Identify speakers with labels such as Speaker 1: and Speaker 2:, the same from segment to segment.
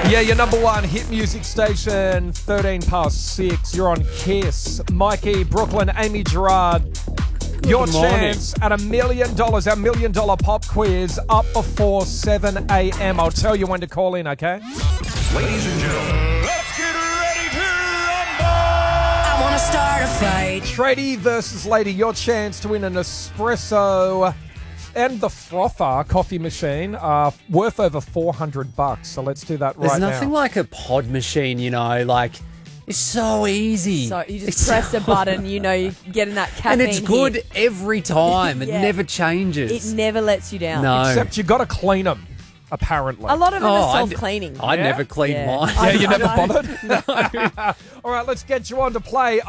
Speaker 1: Yeah, your number one hit music station, 13 past 6. You're on Kiss. Mikey, Brooklyn, Amy Gerard. Your chance at $1 million, our $1 million pop quiz up before 7 a.m. I'll tell you when to call in, okay?
Speaker 2: Ladies and gentlemen, let's get ready to rumble!
Speaker 3: I want to start a fight.
Speaker 1: Tradie versus Lady, your chance to win an espresso and the frother coffee machine worth over $400. So let's do that right now.
Speaker 4: There's nothing like a pod machine, you know, like it's so easy.
Speaker 5: So you just press a button, you know, you're getting that caffeine
Speaker 4: and it's good
Speaker 5: hit.
Speaker 4: every time. It
Speaker 5: Yeah.
Speaker 4: never changes.
Speaker 5: It never lets you down.
Speaker 4: No.
Speaker 1: Except you got to clean them, apparently.
Speaker 5: A lot of them
Speaker 4: Oh,
Speaker 5: are
Speaker 4: I
Speaker 5: self-cleaning.
Speaker 4: I never cleaned
Speaker 5: Yeah.
Speaker 4: mine.
Speaker 1: Yeah, you
Speaker 5: I
Speaker 1: never
Speaker 5: know.
Speaker 1: bothered? All right, let's get you on to play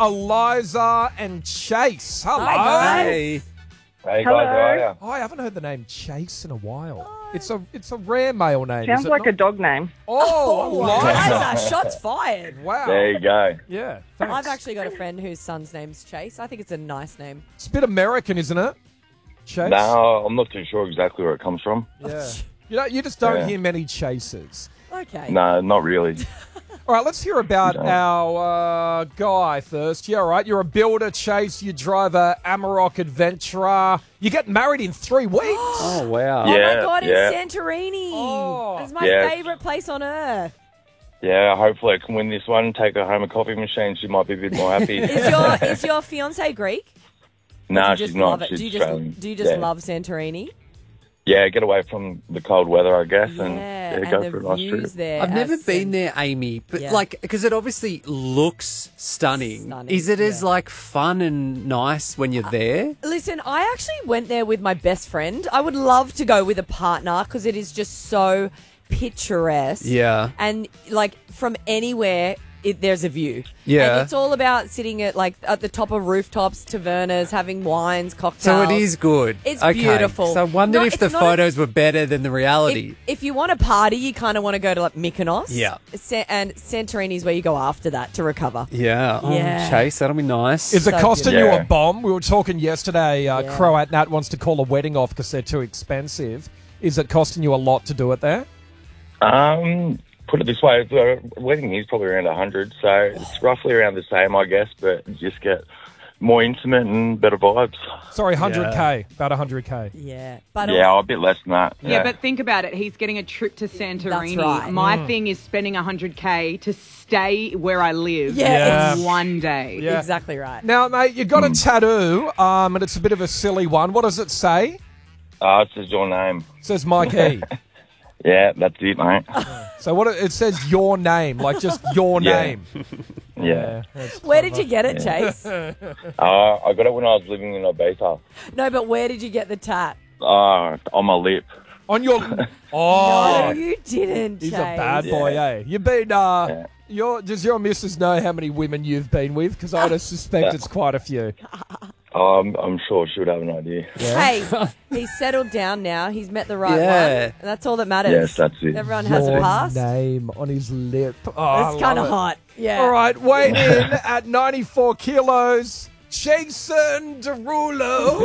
Speaker 1: Eliza and Chase. Hello.
Speaker 5: Hi, guys.
Speaker 4: Hey.
Speaker 6: Hey guys, how are you?
Speaker 1: Oh, I haven't heard the name Chase in a while. It's a rare male name.
Speaker 7: Sounds
Speaker 1: is it
Speaker 7: like a
Speaker 1: not?
Speaker 7: dog name.
Speaker 1: Oh, Eliza.
Speaker 5: Eliza, shots fired.
Speaker 1: Wow.
Speaker 6: There you go.
Speaker 1: Yeah, thanks.
Speaker 5: I've actually got a friend whose son's name's Chase. I think it's a nice name.
Speaker 1: It's a bit American, isn't it? Chase?
Speaker 6: No, I'm not too sure exactly where it comes from.
Speaker 1: Yeah. You just don't
Speaker 6: Yeah.
Speaker 1: hear many Chases.
Speaker 5: Okay.
Speaker 6: No, not really.
Speaker 1: All right, let's hear about
Speaker 6: No.
Speaker 1: our guy first. Yeah, all right. You're a builder, Chase. You drive a Amarok Adventurer. You get married in 3 weeks.
Speaker 4: Oh, wow.
Speaker 5: Oh my
Speaker 6: Yeah,
Speaker 5: God,
Speaker 6: yeah.
Speaker 5: it's Santorini.
Speaker 1: Oh.
Speaker 5: It's my
Speaker 6: Yeah.
Speaker 5: favourite place on earth.
Speaker 6: Yeah, hopefully I can win this one, take her home a coffee machine. She might be a bit more happy.
Speaker 5: Is your fiance Greek?
Speaker 6: No,
Speaker 5: Do you
Speaker 6: she's
Speaker 5: just
Speaker 6: not.
Speaker 5: love it?
Speaker 6: She's
Speaker 5: Do you
Speaker 6: Australian.
Speaker 5: just
Speaker 6: Yeah.
Speaker 5: love Santorini?
Speaker 6: Yeah, get away from the cold weather, I guess,
Speaker 5: Yeah,
Speaker 6: and go
Speaker 5: and
Speaker 6: for a
Speaker 5: the
Speaker 6: nice
Speaker 5: views
Speaker 6: trip.
Speaker 5: there.
Speaker 4: I've never
Speaker 5: as
Speaker 4: been there, Amy, but
Speaker 5: Yeah.
Speaker 4: like, because it obviously looks stunning.
Speaker 5: Stunning,
Speaker 4: Is it as
Speaker 5: yeah.
Speaker 4: like fun and nice when you're there?
Speaker 5: Listen, I actually went there with my best friend. I would love to go with a partner because it is just so picturesque.
Speaker 4: Yeah.
Speaker 5: And like from anywhere, there's a view.
Speaker 4: Yeah.
Speaker 5: And it's all about sitting at the top of rooftops, tavernas, having wines, cocktails.
Speaker 4: So it is good.
Speaker 5: It's
Speaker 4: Okay.
Speaker 5: beautiful.
Speaker 4: So I wondered
Speaker 5: No,
Speaker 4: if the
Speaker 5: it's not a-
Speaker 4: photos were better than the reality.
Speaker 5: If you want to party, you kind of want to go to like Mykonos.
Speaker 4: Yeah.
Speaker 5: And Santorini is where you go after that to recover.
Speaker 4: Yeah. Oh,
Speaker 5: Yeah.
Speaker 4: Chase, that'll be nice.
Speaker 1: Is it
Speaker 5: So
Speaker 1: costing
Speaker 6: good.
Speaker 1: you
Speaker 6: Yeah.
Speaker 1: a bomb? We were talking yesterday.
Speaker 5: Yeah.
Speaker 1: Croat Nat wants to call a wedding off because they're too expensive. Is it costing you a lot to do it there?
Speaker 6: Put it this way, the wedding is probably around 100, so it's roughly around the same, I guess, but you just get more intimate and better vibes.
Speaker 1: Sorry, 100K. About 100K.
Speaker 5: Yeah. But
Speaker 6: Yeah,
Speaker 5: also,
Speaker 6: a bit less than that.
Speaker 8: Yeah, but think about it. He's getting a trip to Santorini.
Speaker 5: That's right.
Speaker 8: My thing is spending 100K to stay where I live
Speaker 5: Yeah.
Speaker 8: in one day.
Speaker 1: Yeah.
Speaker 5: exactly right.
Speaker 1: Now, mate, you got a tattoo, and it's a bit of a silly one. What does it say?
Speaker 6: It says your name.
Speaker 1: It says Mike E.
Speaker 6: Yeah, that's it, mate.
Speaker 1: So it says your name, like just your
Speaker 6: Yeah.
Speaker 1: name.
Speaker 6: Yeah.
Speaker 5: Where did you get it, Chase?
Speaker 6: I got it when I was living in Ibiza.
Speaker 5: No, but where did you get the tat?
Speaker 6: On my lip.
Speaker 1: On your... Oh,
Speaker 5: No, you didn't,
Speaker 1: he's
Speaker 5: Chase.
Speaker 1: a bad boy, eh? You've been... Does your missus know how many women you've been with? Because I would suspect it's quite a few.
Speaker 6: I'm sure she would have an idea.
Speaker 5: Hey, he's settled down now. He's met the right
Speaker 4: Yeah.
Speaker 5: one. That's all that matters.
Speaker 6: Yes, that's it.
Speaker 5: Everyone has a
Speaker 1: Your
Speaker 5: pass.
Speaker 1: name on his lip. Oh, I
Speaker 5: It's kind
Speaker 1: love
Speaker 5: of
Speaker 1: it.
Speaker 5: hot. Yeah.
Speaker 1: All right, weighing in at 94 kilos, Jason Derulo.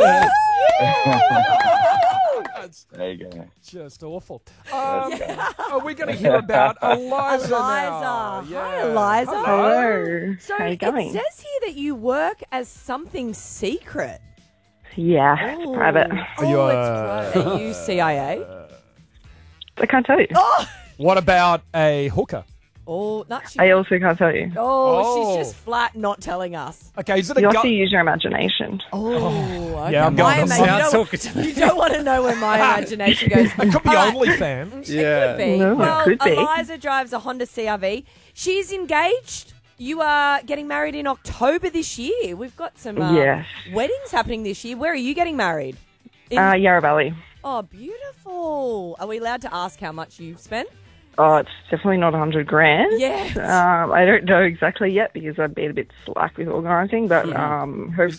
Speaker 1: That's
Speaker 6: There you go.
Speaker 1: just awful. Are we going to hear about Eliza now?
Speaker 5: Eliza. Hi, Eliza.
Speaker 7: Hello.
Speaker 5: So
Speaker 7: How you
Speaker 5: it
Speaker 7: going?
Speaker 5: says here that you work as something secret.
Speaker 7: Yeah, it's private.
Speaker 1: Are you,
Speaker 5: It's private. Are you CIA?
Speaker 7: I can't tell you.
Speaker 1: What about a hooker?
Speaker 5: Oh, no,
Speaker 7: I also can't tell you.
Speaker 1: Oh.
Speaker 5: she's just flat not telling us.
Speaker 1: Okay, is it a
Speaker 7: You have
Speaker 1: gut?
Speaker 7: to use your imagination.
Speaker 5: Oh, okay.
Speaker 1: Yeah, I'm going on
Speaker 4: Sounds
Speaker 5: you,
Speaker 4: talkative.
Speaker 5: don't, you don't want to know where my imagination goes.
Speaker 1: It could be
Speaker 5: All right.
Speaker 1: OnlyFans.
Speaker 4: Yeah.
Speaker 5: Could be.
Speaker 7: No, it
Speaker 5: well,
Speaker 7: could be.
Speaker 5: Eliza drives a Honda CRV. She's engaged. You are getting married in October this year. We've got some
Speaker 7: Yes.
Speaker 5: weddings happening this year. Where are you getting married? In-
Speaker 7: Yarra Valley.
Speaker 5: oh, beautiful. Are we allowed to ask how much you've spent?
Speaker 7: Oh, it's definitely not 100 grand.
Speaker 5: Yes.
Speaker 7: I don't know exactly yet because I've been a bit slack with organising, but